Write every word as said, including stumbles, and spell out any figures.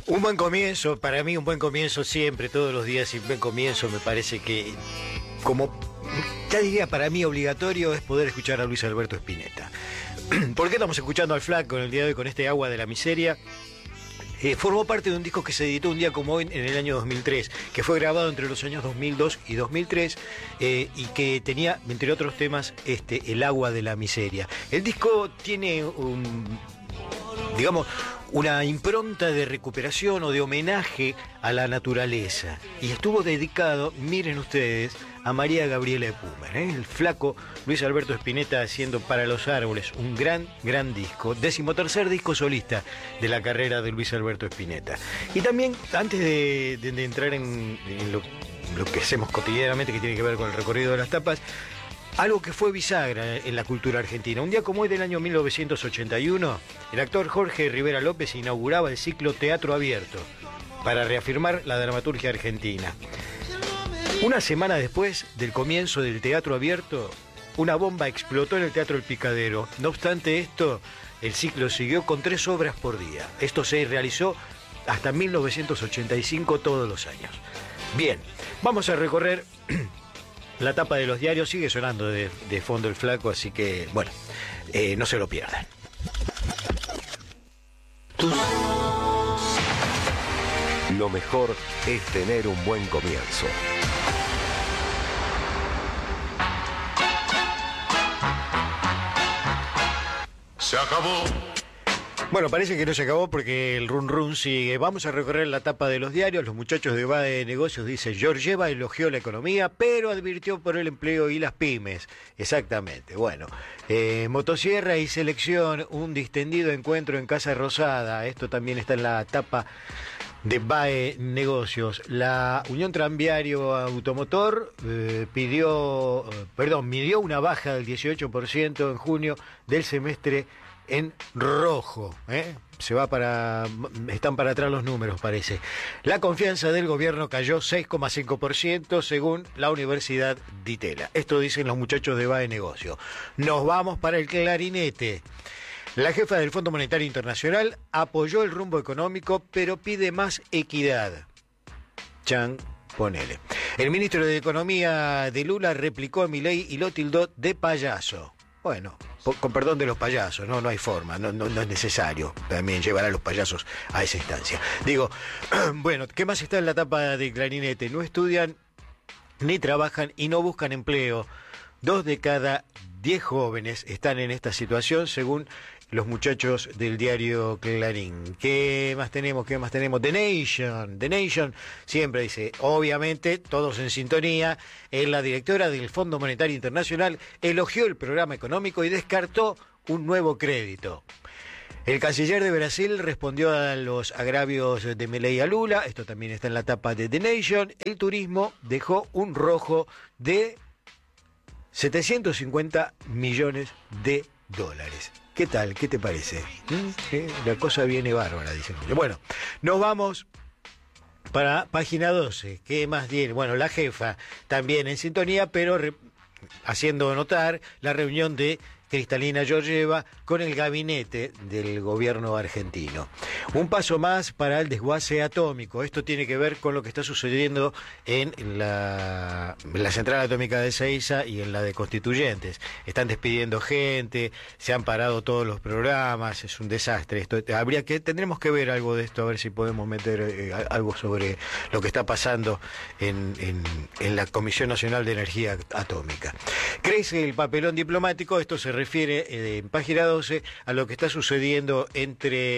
Un buen comienzo, para mí un buen comienzo siempre, todos los días, y un buen comienzo me parece que, como ya diría, para mí obligatorio es poder escuchar a Luis Alberto Spinetta. ¿Por qué estamos escuchando al Flaco en el día de hoy con este Agua de la Miseria? Eh, formó parte de un disco que se editó un día como hoy en el año dos mil tres, que fue grabado entre los años dos mil dos y dos mil tres, eh, y que tenía, entre otros temas, este, El Agua de la Miseria. El disco tiene un, digamos, una impronta de recuperación o de homenaje a la naturaleza, y estuvo dedicado, miren ustedes, a María Gabriela Epumer, ¿eh? El Flaco Luis Alberto Spinetta haciendo Para los Árboles, un gran, gran disco, decimotercer disco solista de la carrera de Luis Alberto Spinetta. Y también, antes de, de, de entrar en, en lo, lo que hacemos cotidianamente, que tiene que ver con el recorrido de las tapas, algo que fue bisagra en la cultura argentina. Un día como hoy del año mil novecientos ochenta y uno, el actor Jorge Rivera López inauguraba el ciclo Teatro Abierto para reafirmar la dramaturgia argentina. Una semana después del comienzo del Teatro Abierto, una bomba explotó en el Teatro El Picadero. No obstante esto, el ciclo siguió con tres obras por día. Esto se realizó hasta mil novecientos ochenta y cinco todos los años. Bien, vamos a recorrer la tapa de los diarios. Sigue sonando de, de fondo el Flaco, así que, bueno, eh, no se lo pierdan. Lo mejor es tener un buen comienzo. Se acabó. Bueno, parece que no se acabó porque el run run sigue. Vamos a recorrer la tapa de los diarios. Los muchachos de B A E Negocios dicen: Georgieva elogió la economía, pero advirtió por el empleo y las pymes. Exactamente. Bueno, eh, motosierra y selección, un distendido encuentro en Casa Rosada. Esto también está en la tapa de B A E Negocios. La Unión Tranviario Automotor eh, pidió, eh, perdón, midió una baja del dieciocho por ciento en junio del semestre en rojo, ¿eh? Se va para, están para atrás los números, parece. La confianza del gobierno cayó seis coma cinco por ciento según la Universidad Di Tella. Esto dicen los muchachos de B A E Negocio. Nos vamos para el clarinete. La jefa del Fondo Monetario Internacional apoyó el rumbo económico, pero pide más equidad. Chan, ponele. El ministro de Economía de Lula replicó a Milei y lo tildó de payaso. Bueno, con perdón de los payasos, no, no hay forma, no, no, no es necesario también llevar a los payasos a esa instancia. Digo, bueno, ¿qué más está en la tapa de clarinete? No estudian, ni trabajan y no buscan empleo. Dos de cada diez jóvenes están en esta situación, según los muchachos del diario Clarín. ¿Qué más tenemos? ¿Qué más tenemos? The Nation. The Nation siempre dice, obviamente, todos en sintonía. Eh, la directora del Fondo Monetario Internacional elogió el programa económico y descartó un nuevo crédito. El canciller de Brasil respondió a los agravios de Milei a Lula. Esto también está en la tapa de The Nation. El turismo dejó un rojo de setecientos cincuenta millones de dólares. ¿Qué tal? ¿Qué te parece? ¿Mm? ¿Eh? La cosa viene bárbara, dicen. Bueno, nos vamos para página doce. ¿Qué más tiene? Bueno, la jefa también en sintonía, pero re- haciendo notar la reunión de Cristalina Georgieva con el gabinete del gobierno argentino. Un paso más para el desguace atómico. Esto tiene que ver con lo que está sucediendo en la, en la central atómica de Ezeiza y en la de Constituyentes. Están despidiendo gente, se han parado todos los programas, es un desastre. Esto habría que, tendremos que ver algo de esto, a ver si podemos meter eh, algo sobre lo que está pasando en, en, en la Comisión Nacional de Energía Atómica. Crece el papelón diplomático. Esto se refiere eh, en página doce a lo que está sucediendo entre